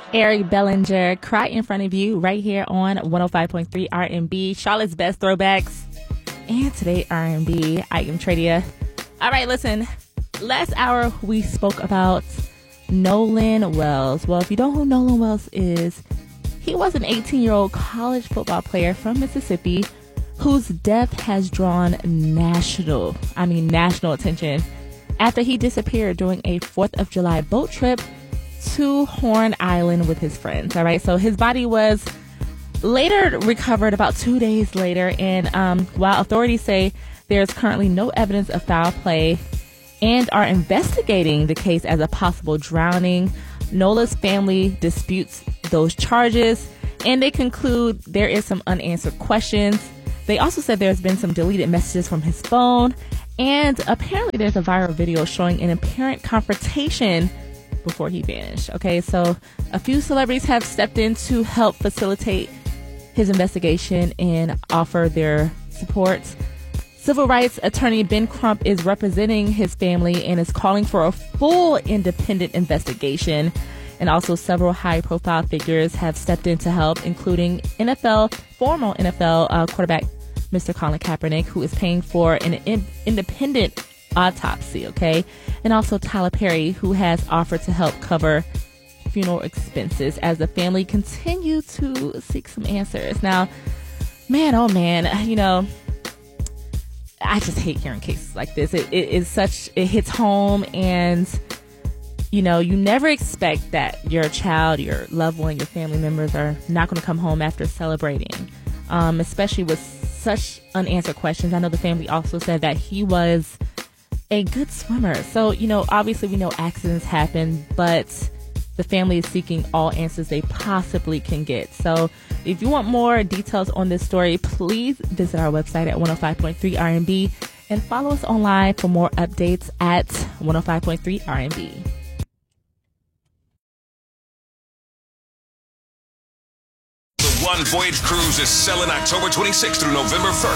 Eric Bellinger, Cry in Front of You, right here on 105.3 R&B, Charlotte's Best Throwbacks, and today R&B. I am Tradia. All right, listen, last hour we spoke about Nolan Wells. Well, if you don't know who Nolan Wells is, he was an 18-year-old college football player from Mississippi whose death has drawn national attention after he disappeared during a 4th of July boat trip to Horn Island with his friends. All right, so his body was later recovered about 2 days later, and while authorities say there's currently no evidence of foul play and are investigating the case as a possible drowning, Nola's family disputes those charges, and they conclude there is some unanswered questions. They also said there's been some deleted messages from his phone, and apparently there's a viral video showing an apparent confrontation before he vanished. Okay, so a few celebrities have stepped in to help facilitate his investigation and offer their support. Civil rights attorney Ben Crump is representing his family and is calling for a full independent investigation. And also several high-profile figures have stepped in to help, including former NFL quarterback Mr. Colin Kaepernick, who is paying for an independent autopsy, okay? And also Tyler Perry, who has offered to help cover funeral expenses as the family continue to seek some answers. Now, man, oh man, I just hate hearing cases like this. It hits home, and you never expect that your child, your loved one, your family members are not going to come home after celebrating, especially with such unanswered questions. I know the family also said that he was a good swimmer. So, obviously we know accidents happen, but the family is seeking all answers they possibly can get. So if you want more details on this story, please visit our website at 105.3 R&B and follow us online for more updates at 105.3 R&B. The One Voyage Cruise is selling October 26th through November 1st.